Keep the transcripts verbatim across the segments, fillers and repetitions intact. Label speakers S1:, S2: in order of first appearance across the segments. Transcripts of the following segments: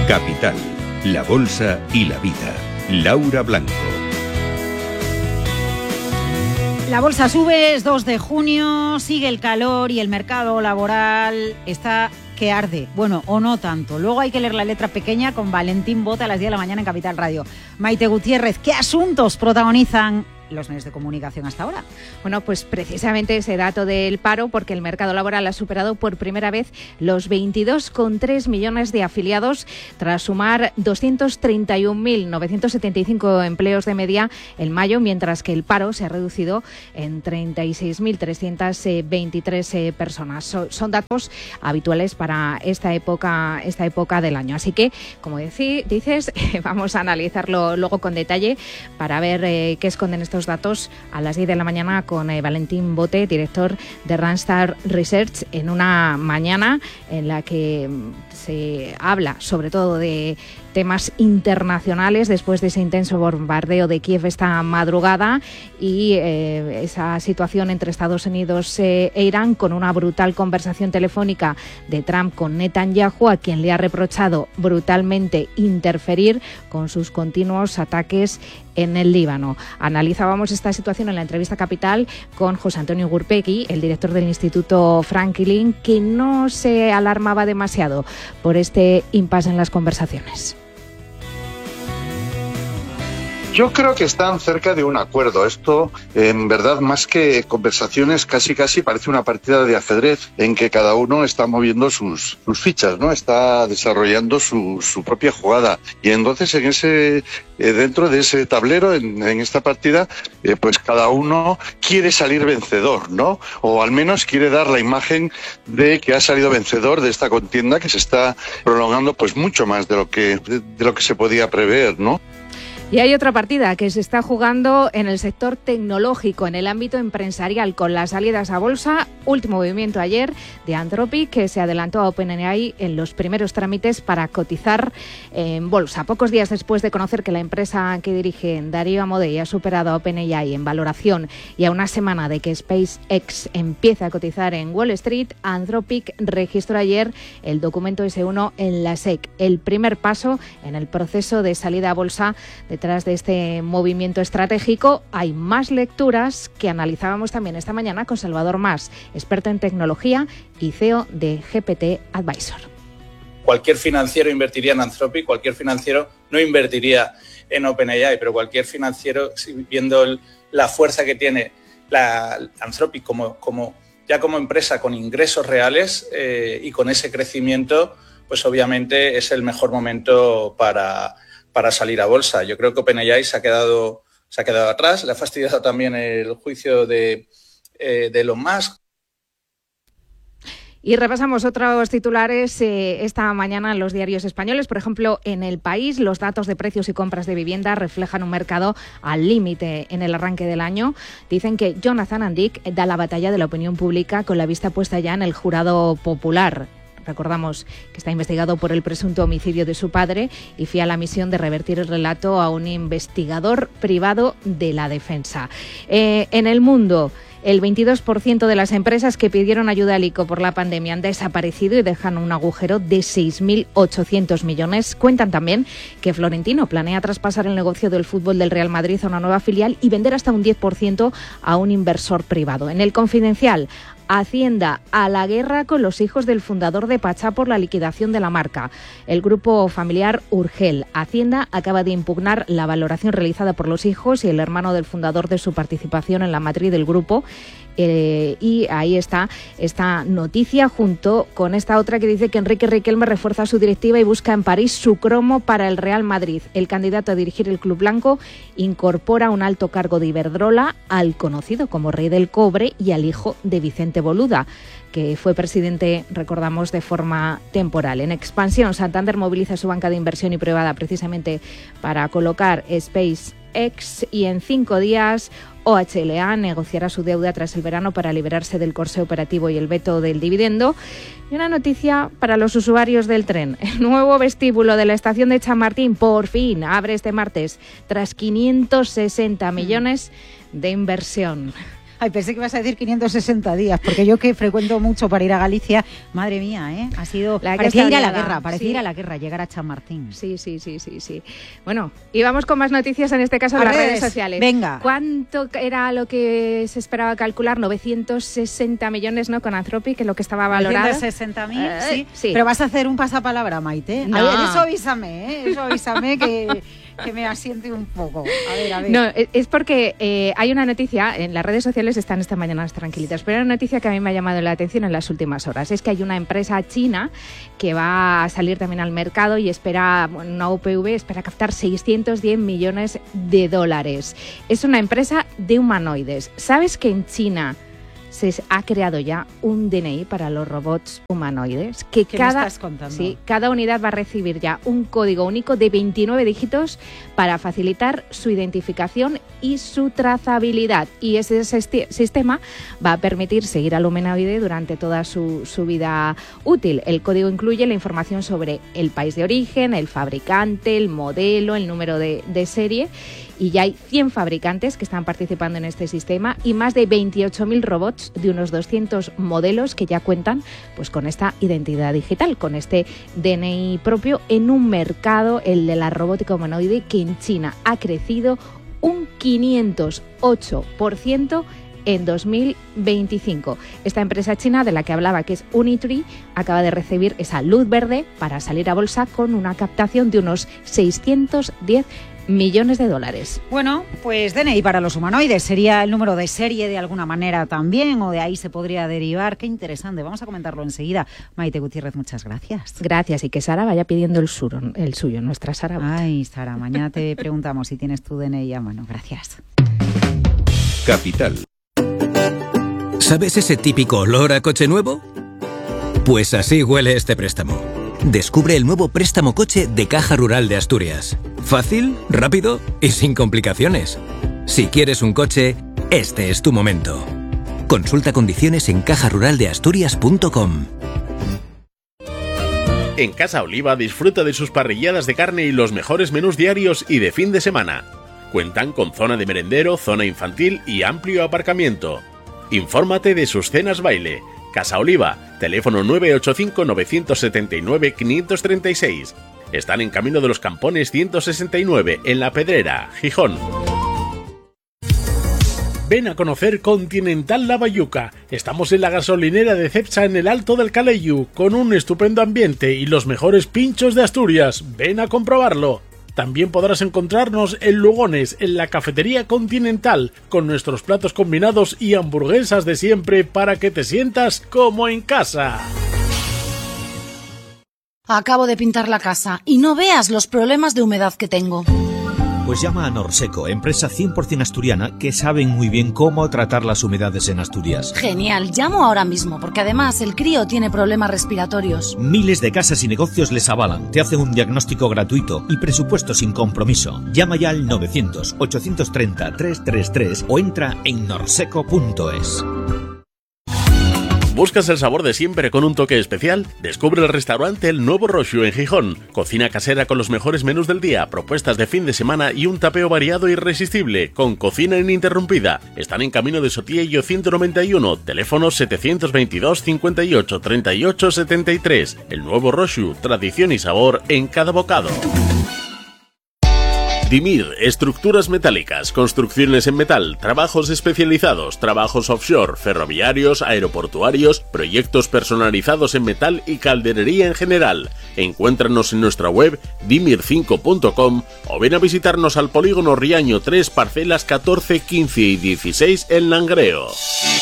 S1: Capital, la bolsa y la vida. Laura Blanco.
S2: La bolsa sube, es dos de junio, sigue el calor y el mercado laboral está que arde. Bueno, o no tanto. Luego hay que leer la letra pequeña con Valentín Bota a las diez de la mañana en Capital Radio. Maite Gutiérrez, ¿qué asuntos protagonizan los medios de comunicación hasta ahora?
S3: Bueno, pues precisamente ese dato del paro, porque el mercado laboral ha superado por primera vez los veintidós coma tres millones de afiliados tras sumar doscientos treinta y un mil novecientos setenta y cinco empleos de media en mayo, mientras que el paro se ha reducido en treinta y seis mil trescientas veintitrés personas. So, son datos habituales para esta época, esta época del año. Así que, como decí, dices, vamos a analizarlo luego con detalle para ver eh, qué esconden estos datos a las diez de la mañana con eh, Valentín Bote, director de Randstad Research, en una mañana en la que se habla sobre todo de temas internacionales después de ese intenso bombardeo de Kiev esta madrugada y eh, esa situación entre Estados Unidos eh, e Irán, con una brutal conversación telefónica de Trump con Netanyahu, a quien le ha reprochado brutalmente interferir con sus continuos ataques en el Líbano. Analizábamos esta situación en la entrevista Capital con José Antonio Gurpegui, el director del Instituto Franklin, que no se alarmaba demasiado por este impasse en las conversaciones.
S4: Yo creo que están cerca de un acuerdo. Esto, en verdad, más que conversaciones, casi casi parece una partida de ajedrez en que cada uno está moviendo sus, sus fichas, ¿no? Está desarrollando su, su propia jugada. Y entonces, en ese, eh, dentro de ese tablero, en, en esta partida, eh, pues cada uno quiere salir vencedor, ¿no? O al menos quiere dar la imagen de que ha salido vencedor de esta contienda que se está prolongando, pues mucho más de lo que, de, de lo que se podía prever, ¿no?
S3: Y hay otra partida que se está jugando en el sector tecnológico, en el ámbito empresarial, con las salidas a bolsa. Último movimiento ayer de Anthropic, que se adelantó a OpenAI en los primeros trámites para cotizar en bolsa. Pocos días después de conocer que la empresa que dirige Darío Amodei ha superado a OpenAI en valoración y a una semana de que SpaceX empieza a cotizar en Wall Street, Anthropic registró ayer el documento ese uno en la S E C, el primer paso en el proceso de salida a bolsa de Detrás de este movimiento estratégico hay más lecturas que analizábamos también esta mañana con Salvador Mas, experto en tecnología y C E O de G P T Advisor.
S5: Cualquier financiero invertiría en Anthropic, cualquier financiero no invertiría en OpenAI, pero cualquier financiero, viendo el, la fuerza que tiene la Anthropic como, como, ya como empresa con ingresos reales eh, y con ese crecimiento, pues obviamente es el mejor momento para... para salir a bolsa. Yo creo que OpenAI se ha quedado, se ha quedado atrás, le ha fastidiado también el juicio de, eh, de Elon Musk.
S3: Y repasamos otros titulares eh, esta mañana en los diarios españoles. Por ejemplo, en El País, los datos de precios y compras de vivienda reflejan un mercado al límite en el arranque del año. Dicen que Jonathan Andic da la batalla de la opinión pública con la vista puesta ya en el jurado popular. Recordamos que está investigado por el presunto homicidio de su padre y fía la misión de revertir el relato a un investigador privado de la defensa. Eh, en El Mundo, el veintidós por ciento de las empresas que pidieron ayuda al ICO por la pandemia han desaparecido y dejan un agujero de seis mil ochocientos millones. Cuentan también que Florentino planea traspasar el negocio del fútbol del Real Madrid a una nueva filial y vender hasta un diez por ciento a un inversor privado. En El Confidencial, Hacienda a la guerra con los hijos del fundador de Pachá por la liquidación de la marca. El grupo familiar Urgel. Hacienda acaba de impugnar la valoración realizada por los hijos y el hermano del fundador de su participación en la matriz del grupo. Eh, y ahí está esta noticia junto con esta otra que dice que Enrique Riquelme refuerza su directiva y busca en París su cromo para el Real Madrid. El candidato a dirigir el club blanco incorpora un alto cargo de Iberdrola al conocido como Rey del Cobre y al hijo de Vicente Boluda, que fue presidente, recordamos, de forma temporal. En expansión, Santander moviliza su banca de inversión y privada precisamente para colocar SpaceX y en cinco días O H L A negociará su deuda tras el verano para liberarse del corsé operativo y el veto del dividendo. Y una noticia para los usuarios del tren. El nuevo vestíbulo de la estación de Chamartín por fin abre este martes tras quinientos sesenta millones de inversión.
S2: Ay, pensé que ibas a decir quinientos sesenta días, porque yo que frecuento mucho para ir a Galicia, madre mía, ¿eh? Ha sido...
S3: La
S2: parecía ir a la
S3: liada,
S2: guerra, parecía
S3: sí.
S2: ir a la guerra, llegar a Chamartín.
S3: Sí, sí, sí, sí, sí. Bueno, y vamos con más noticias, en este caso en
S2: A
S3: las redes.
S2: redes
S3: sociales.
S2: Venga.
S3: ¿Cuánto era lo que se esperaba calcular? novecientos sesenta millones, ¿no? Con Anthropic, que es lo que estaba valorado.
S2: novecientos sesenta mil,
S3: Eh,
S2: sí.
S3: sí.
S2: Pero vas a hacer un pasapalabra, Maite.
S3: No.
S2: A ver, eso avísame, ¿eh? Eso avísame que, que me asiente un poco. A ver, a ver.
S3: No, es porque eh, hay una noticia, en las redes sociales están esta mañana tranquilitas, pero hay una noticia que a mí me ha llamado la atención en las últimas horas. Es que hay una empresa china que va a salir también al mercado y espera, bueno, una U P V, espera captar seiscientos diez millones de dólares. Es una empresa de humanoides. ¿Sabes que en China se ha creado ya un D N I para los robots humanoides? Que
S2: ¿Qué
S3: cada,
S2: me estás contando?
S3: Sí, cada unidad va a recibir ya un código único de veintinueve dígitos para facilitar su identificación y su trazabilidad. Y ese esti- sistema va a permitir seguir al humanoide durante toda su, su vida útil. El código incluye la información sobre el país de origen, el fabricante, el modelo, el número de, de serie. Y ya hay cien fabricantes que están participando en este sistema y más de veintiocho mil robots de unos doscientos modelos que ya cuentan pues con esta identidad digital, con este D N I propio, en un mercado, el de la robótica humanoide, que en China ha crecido un quinientos ocho por ciento en dos mil veinticinco. Esta empresa china de la que hablaba, que es Unitree, acaba de recibir esa luz verde para salir a bolsa con una captación de unos seiscientos diez millones de dólares.
S2: Bueno, pues D N I para los humanoides sería el número de serie de alguna manera también, o de ahí se podría derivar. Qué interesante, vamos a comentarlo enseguida. Maite Gutiérrez, muchas gracias.
S3: Gracias, y que Sara vaya pidiendo el, sur, el suyo, nuestra Sara.
S2: Ay, Sara, mañana te preguntamos si tienes tu D N I a mano. Gracias.
S1: Capital.
S6: ¿Sabes ese típico olor a coche nuevo? Pues así huele este préstamo. Descubre el nuevo préstamo coche de Caja Rural de Asturias. Fácil, rápido y sin complicaciones. Si quieres un coche, este es tu momento. Consulta condiciones en caja rural de asturias punto com.
S7: En Casa Oliva disfruta de sus parrilladas de carne y los mejores menús diarios y de fin de semana. Cuentan con zona de merendero, zona infantil y amplio aparcamiento. Infórmate de sus cenas baile. Casa Oliva, teléfono nueve ocho cinco, nueve siete nueve, cinco tres seis. Están en Camino de los Campones ciento sesenta y nueve, en La Pedrera, Gijón.
S8: Ven a conocer Continental La Bayuca. Estamos en la gasolinera de Cepsa en el Alto del Caleyu, con un estupendo ambiente y los mejores pinchos de Asturias. Ven a comprobarlo. También podrás encontrarnos en Lugones, en la Cafetería Continental, con nuestros platos combinados y hamburguesas de siempre para que te sientas como en casa.
S9: Acabo de pintar la casa y no veas los problemas de humedad que tengo.
S10: Pues llama a Norseco, empresa cien por ciento asturiana que saben muy bien cómo tratar las humedades en Asturias.
S9: Genial, llamo ahora mismo, porque además el crío tiene problemas respiratorios.
S10: Miles de casas y negocios les avalan, te hacen un diagnóstico gratuito y presupuesto sin compromiso. Llama ya al novecientos, ochocientos treinta, trescientos treinta y tres o entra en norseco punto es.
S7: ¿Buscas el sabor de siempre con un toque especial? Descubre el restaurante El Nuevo Roxu en Gijón. Cocina casera con los mejores menús del día, propuestas de fin de semana y un tapeo variado e irresistible, con cocina ininterrumpida. Están en Camino de Sotillo ciento noventa y uno, teléfono setecientos veintidós, cincuenta y ocho, treinta y ocho, setenta y tres. El Nuevo Roxu, tradición y sabor en cada bocado. Dimir, estructuras metálicas, construcciones en metal, trabajos especializados, trabajos offshore, ferroviarios, aeroportuarios, proyectos personalizados en metal y calderería en general. Encuéntranos en nuestra web dimir cinco punto com o ven a visitarnos al polígono Riaño tres, parcelas catorce, quince y dieciséis en Langreo.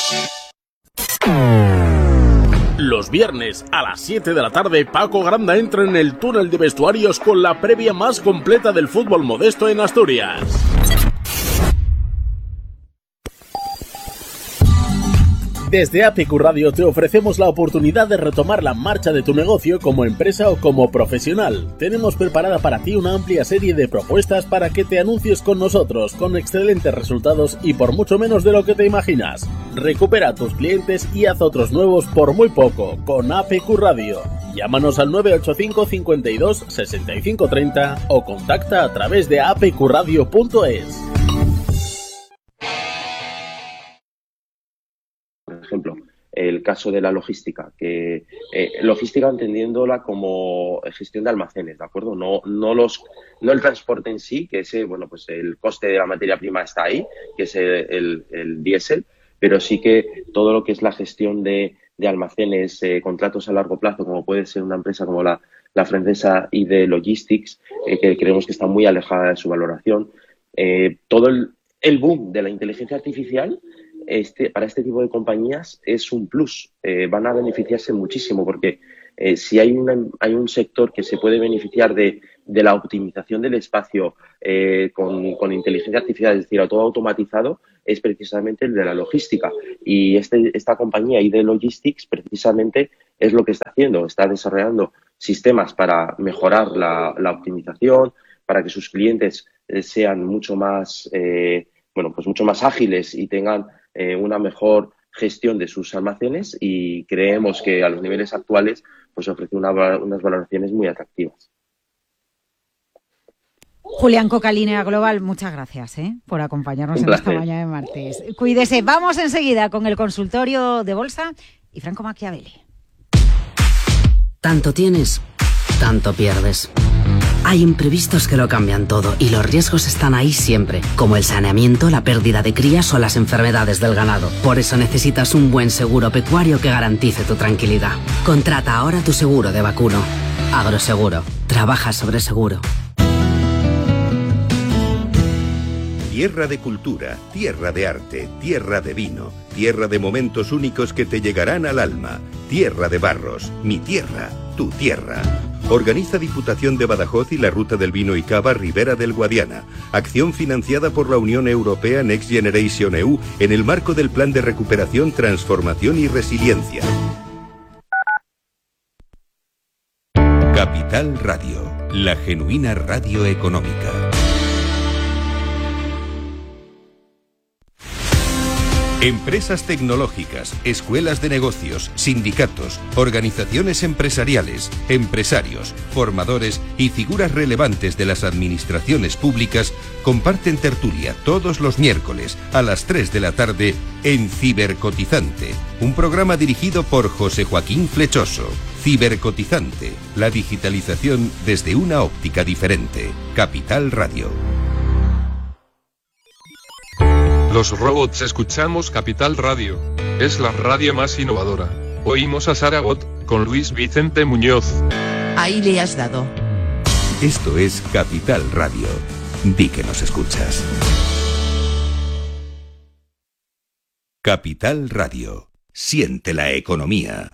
S7: Los viernes a las siete de la tarde, Paco Granda entra en el túnel de vestuarios con la previa más completa del fútbol modesto en Asturias. Desde A P Q Radio te ofrecemos la oportunidad de retomar la marcha de tu negocio como empresa o como profesional. Tenemos preparada para ti una amplia serie de propuestas para que te anuncies con nosotros, con excelentes resultados y por mucho menos de lo que te imaginas. Recupera a tus clientes y haz otros nuevos por muy poco, con A P Q Radio. Llámanos al nueve ocho cinco, cincuenta y dos, sesenta y cinco treinta o contacta a través de a p q radio punto es.
S11: ejemplo, el caso de la logística, que eh, logística entendiéndola como gestión de almacenes, ¿de acuerdo? No, no los, no el transporte en sí, que ese, bueno, pues el coste de la materia prima está ahí, que es el, el, el diésel, pero sí que todo lo que es la gestión de, de almacenes, eh, contratos a largo plazo, como puede ser una empresa como la, la francesa I D Logistics, eh, que creemos que está muy alejada de su valoración. Eh, todo el, el boom de la inteligencia artificial este, para este tipo de compañías es un plus. Eh, van a beneficiarse muchísimo porque eh, si hay, una, hay un sector que se puede beneficiar de, de la optimización del espacio eh, con, con inteligencia artificial, es decir, todo automatizado, es precisamente el de la logística. Y este, esta compañía I D Logistics precisamente es lo que está haciendo. Está desarrollando sistemas para mejorar la, la optimización, para que sus clientes eh, sean mucho más, eh, bueno, pues mucho más ágiles y tengan eh, una mejor gestión de sus almacenes, y creemos que a los niveles actuales pues ofrece una, unas valoraciones muy atractivas.
S2: Julián Coca, Línea Global, muchas gracias ¿eh? por acompañarnos en esta mañana de martes. Cuídese. Vamos enseguida con el consultorio de bolsa y Franco Machiavelli.
S12: Tanto tienes, tanto pierdes. Hay imprevistos que lo cambian todo y los riesgos están ahí siempre, como el saneamiento, la pérdida de crías o las enfermedades del ganado. Por eso necesitas un buen seguro pecuario que garantice tu tranquilidad. Contrata ahora tu seguro de vacuno. Agroseguro. Trabaja sobre seguro.
S1: Tierra de cultura, tierra de arte, tierra de vino, tierra de momentos únicos que te llegarán al alma. Tierra de Barros, mi tierra, tu tierra. Organiza Diputación de Badajoz y la Ruta del Vino y Cava Ribera del Guadiana. Acción financiada por la Unión Europea Next Generation E U en el marco del Plan de Recuperación, Transformación y Resiliencia. Capital Radio, la genuina radio económica. Empresas tecnológicas, escuelas de negocios, sindicatos, organizaciones empresariales, empresarios, formadores y figuras relevantes de las administraciones públicas comparten tertulia todos los miércoles a las tres de la tarde en Cibercotizante, un programa dirigido por José Joaquín Flechoso. Cibercotizante, la digitalización desde una óptica diferente. Capital Radio.
S13: Los robots escuchamos Capital Radio. Es la radio más innovadora. Oímos a Saragot, con Luis Vicente Muñoz.
S14: Ahí le has dado.
S1: Esto es Capital Radio. Di que nos escuchas. Capital Radio. Siente la economía.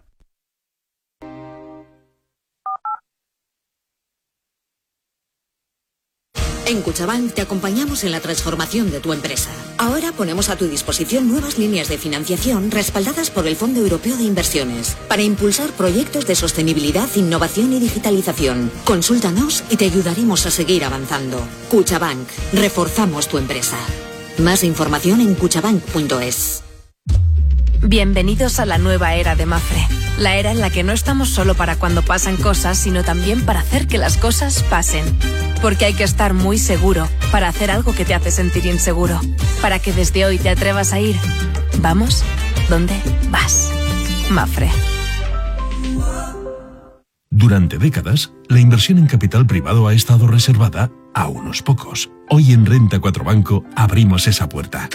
S15: En Cuchabank te acompañamos en la transformación de tu empresa. Ahora ponemos a tu disposición nuevas líneas de financiación respaldadas por el Fondo Europeo de Inversiones para impulsar proyectos de sostenibilidad, innovación y digitalización. Consúltanos y te ayudaremos a seguir avanzando. Cuchabank, reforzamos tu empresa. Más información en cuchabank punto es.
S16: Bienvenidos a la nueva era de Mapfre. La era en la que no estamos solo para cuando pasan cosas, sino también para hacer que las cosas pasen. Porque hay que estar muy seguro para hacer algo que te hace sentir inseguro. Para que desde hoy te atrevas a ir. Vamos, ¿dónde vas? Mapfre.
S17: Durante décadas, la inversión en capital privado ha estado reservada a unos pocos. Hoy en Renta cuatro Banco abrimos esa puerta.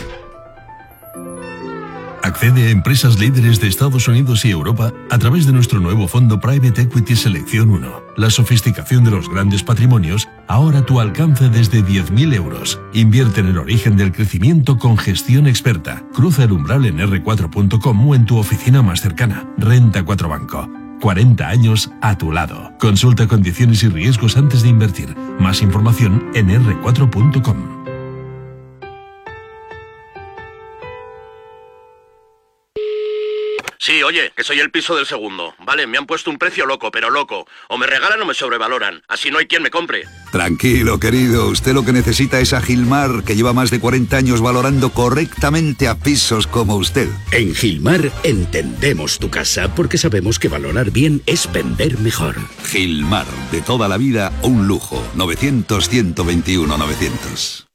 S17: Accede a empresas líderes de Estados Unidos y Europa a través de nuestro nuevo fondo Private Equity Selección uno. La sofisticación de los grandes patrimonios, ahora a tu alcance desde diez mil euros. Invierte en el origen del crecimiento con gestión experta. Cruza el umbral en erre cuatro punto com o en tu oficina más cercana. Renta cuatro Banco. cuarenta años a tu lado. Consulta condiciones y riesgos antes de invertir. Más información en erre cuatro punto com.
S18: Sí, oye, que soy el piso del segundo. Vale, me han puesto un precio loco, pero loco. O me regalan o me sobrevaloran. Así no hay quien me compre.
S19: Tranquilo, querido. Usted lo que necesita es a Gilmar, que lleva más de cuarenta años valorando correctamente a pisos como usted.
S20: En Gilmar entendemos tu casa porque sabemos que valorar bien es vender mejor.
S19: Gilmar, de toda la vida, un lujo. novecientos, ciento veintiuno, novecientos.